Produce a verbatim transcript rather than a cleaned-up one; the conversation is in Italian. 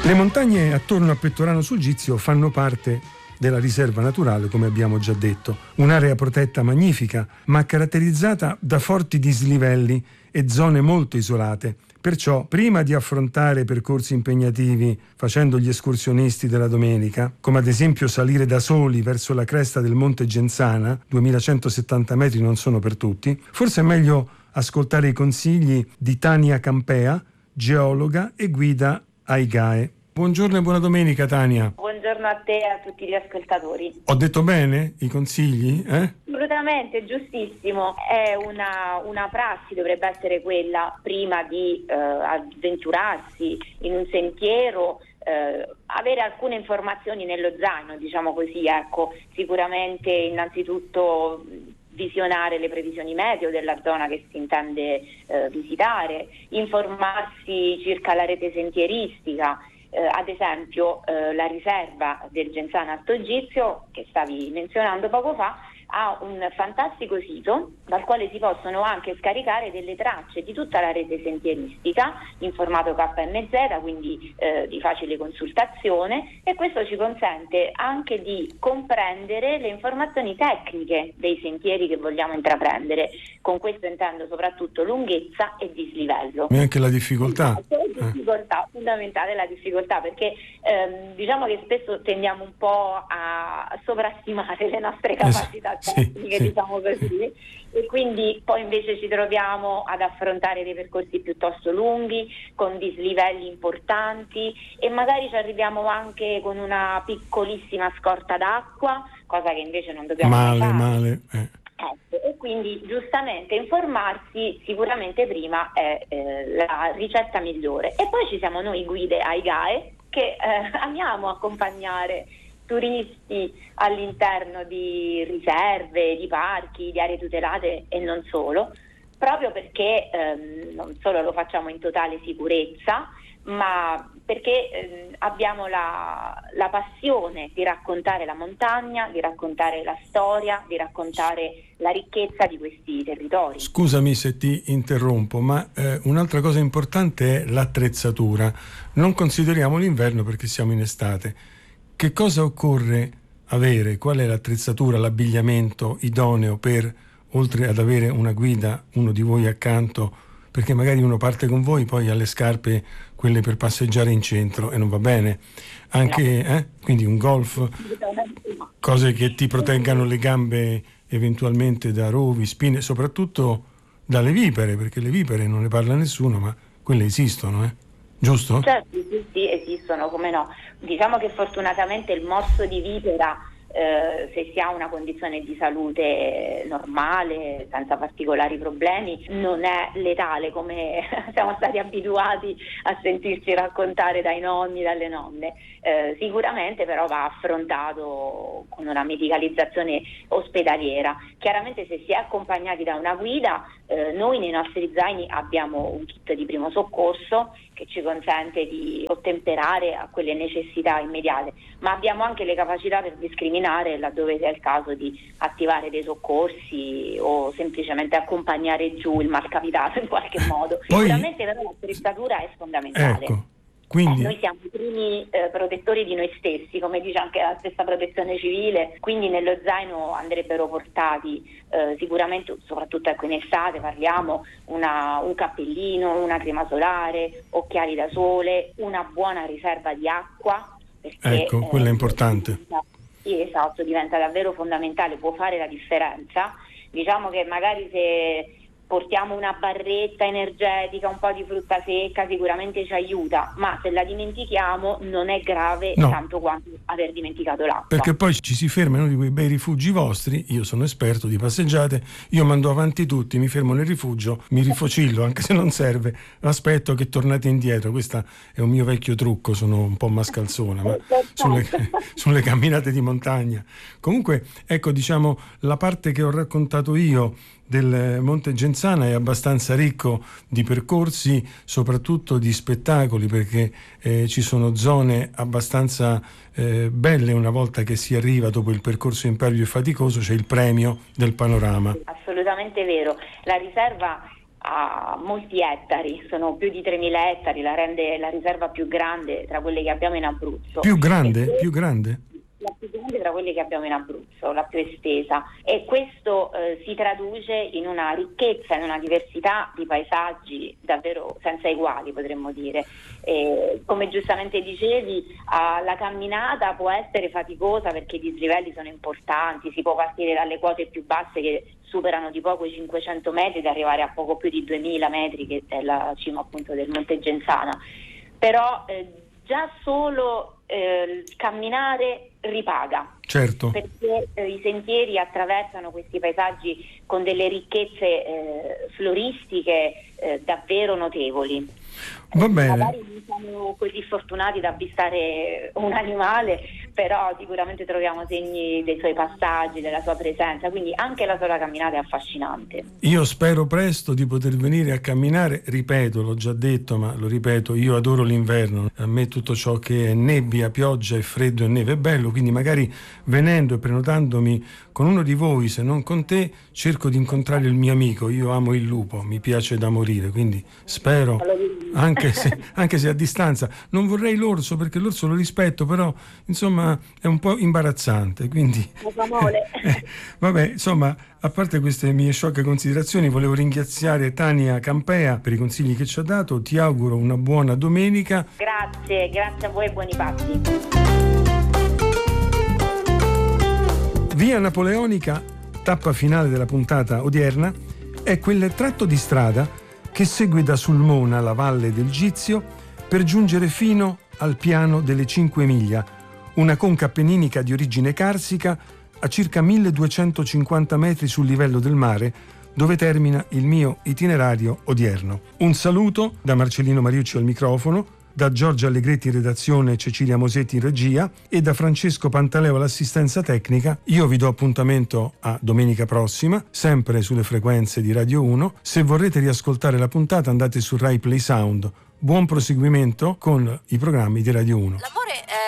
Le montagne attorno a Pettorano sul Gizio fanno parte della riserva naturale, come abbiamo già detto, un'area protetta magnifica, ma caratterizzata da forti dislivelli e zone molto isolate. Perciò, prima di affrontare percorsi impegnativi facendo gli escursionisti della domenica, come ad esempio salire da soli verso la cresta del Monte Genzana, duemilacentosettanta metri non sono per tutti, forse è meglio ascoltare i consigli di Tania Campea, geologa e guida ai G A E. Buongiorno e buona domenica, Tania. Buongiorno a te e a tutti gli ascoltatori. Ho detto bene i consigli? Eh? Assolutamente, giustissimo. È una, una prassi, dovrebbe essere quella, prima di eh, avventurarsi in un sentiero, eh, avere alcune informazioni nello zaino, diciamo così, ecco. Sicuramente innanzitutto visionare le previsioni meteo della zona che si intende eh, visitare, informarsi circa la rete sentieristica. Eh, ad esempio eh, la riserva del Genzano Alto Gizio, che stavi menzionando poco fa, ha un fantastico sito dal quale si possono anche scaricare delle tracce di tutta la rete sentieristica in formato K M Z, quindi eh, di facile consultazione, e questo ci consente anche di comprendere le informazioni tecniche dei sentieri che vogliamo intraprendere. Con questo intendo soprattutto lunghezza e dislivello. E anche la difficoltà. La difficoltà, eh. fondamentale la difficoltà, perché ehm, diciamo che spesso tendiamo un po' a sovrastimare le nostre capacità tecniche, sì, diciamo così, e quindi poi invece ci troviamo ad affrontare dei percorsi piuttosto lunghi, con dislivelli importanti, e magari ci arriviamo anche con una piccolissima scorta d'acqua, cosa che invece non dobbiamo male, fare. Male, eh. Ecco, e quindi giustamente informarsi sicuramente prima è eh, la ricetta migliore. E poi ci siamo noi guide ai G A E che eh, amiamo accompagnare turisti all'interno di riserve, di parchi, di aree tutelate e non solo, proprio perché ehm, non solo lo facciamo in totale sicurezza, ma perché eh, abbiamo la, la passione di raccontare la montagna, di raccontare la storia, di raccontare la ricchezza di questi territori. Scusami se ti interrompo, ma eh, un'altra cosa importante è l'attrezzatura. Non consideriamo l'inverno perché siamo in estate. Che cosa occorre avere? Qual è l'attrezzatura, l'abbigliamento idoneo per, oltre ad avere una guida, uno di voi accanto, perché magari uno parte con voi, poi ha le scarpe, quelle per passeggiare in centro, e non va bene. Anche, no. eh? Quindi un golf, cose che ti proteggano le gambe eventualmente da rovi, spine, soprattutto dalle vipere, perché le vipere non ne parla nessuno, ma quelle esistono, eh? Giusto? Certo, sì, sì, esistono, come no. Diciamo che fortunatamente il morso di vipera, eh, se si ha una condizione di salute normale, senza particolari problemi, non è letale come siamo stati abituati a sentirci raccontare dai nonni, dalle nonne. Eh, sicuramente però va affrontato con una medicalizzazione ospedaliera. Chiaramente se si è accompagnati da una guida, eh, noi nei nostri zaini abbiamo un kit di primo soccorso che ci consente di ottemperare a quelle necessità immediate, ma abbiamo anche le capacità per discriminare laddove sia il caso di attivare dei soccorsi o semplicemente accompagnare giù il malcapitato in qualche modo. Poi, sicuramente però l'attrezzatura è fondamentale. Ecco. Quindi... Eh, noi siamo i primi eh, protettori di noi stessi, come dice anche la stessa protezione civile, quindi nello zaino andrebbero portati eh, sicuramente, soprattutto ecco in estate parliamo, una, un cappellino, una crema solare, occhiali da sole, una buona riserva di acqua, perché, ecco, quella eh, è importante. Sì, esatto, diventa davvero fondamentale, può fare la differenza. Diciamo che magari se portiamo una barretta energetica, un po' di frutta secca, sicuramente ci aiuta, ma se la dimentichiamo non è grave, no, tanto quanto aver dimenticato l'acqua. Perché poi ci si ferma in uno di quei bei rifugi vostri, io sono esperto di passeggiate, io mando avanti tutti, mi fermo nel rifugio, mi rifocillo anche se non serve, aspetto che tornate indietro. Questo è un mio vecchio trucco, sono un po' mascalzona, ma sulle, sulle camminate di montagna. Comunque, ecco, diciamo, la parte che ho raccontato io del Monte Genzana è abbastanza ricco di percorsi, soprattutto di spettacoli, perché eh, ci sono zone abbastanza eh, belle. Una volta che si arriva dopo il percorso impervio e faticoso c'è il premio del panorama. Assolutamente vero, la riserva ha molti ettari, sono più di tremila ettari, la rende la riserva più grande tra quelle che abbiamo in Abruzzo. Più grande? E più grande? La più grande tra quelle che abbiamo in Abruzzo, la più estesa, e questo eh, si traduce in una ricchezza, in una diversità di paesaggi davvero senza eguali, potremmo dire. E, come giustamente dicevi, ah, la camminata può essere faticosa perché i dislivelli sono importanti, si può partire dalle quote più basse che superano di poco i cinquecento metri ed arrivare a poco più di duemila metri, che è la cima appunto del Monte Genzana, però eh, già solo eh, camminare ripaga. Certo. Perché eh, i sentieri attraversano questi paesaggi con delle ricchezze eh, floristiche eh, davvero notevoli. Va bene. Magari non siamo così fortunati da avvistare un animale, però sicuramente troviamo segni dei suoi passaggi, della sua presenza, quindi anche la sola camminata è affascinante. Io spero presto di poter venire a camminare, ripeto, l'ho già detto, ma lo ripeto, io adoro l'inverno, a me tutto ciò che è nebbia, pioggia e freddo e neve è bello, quindi magari venendo e prenotandomi con uno di voi, se non con te, cerco di incontrare il mio amico. Io amo il lupo, mi piace da morire, quindi spero, anche se, anche se a distanza. Non vorrei l'orso, perché l'orso lo rispetto, però insomma è un po' imbarazzante, quindi eh, vabbè, insomma, a parte queste mie sciocche considerazioni, volevo ringraziare Tania Campea per i consigli che ci ha dato. Ti auguro una buona domenica. Grazie, grazie a voi e buoni passi. Via Napoleonica, tappa finale della puntata odierna, è quel tratto di strada che segue da Sulmona, la valle del Gizio, per giungere fino al piano delle Cinque Miglia, una conca appenninica di origine carsica a circa milleduecentocinquanta metri sul livello del mare, dove termina il mio itinerario odierno. Un saluto da Marcellino Mariucci al microfono, da Giorgia Allegretti in redazione, Cecilia Mosetti in regia e da Francesco Pantaleo all'assistenza tecnica. Io vi do appuntamento a domenica prossima, sempre sulle frequenze di Radio uno. Se vorrete riascoltare la puntata andate su Rai Play Sound. Buon proseguimento con i programmi di Radio uno. L'amore è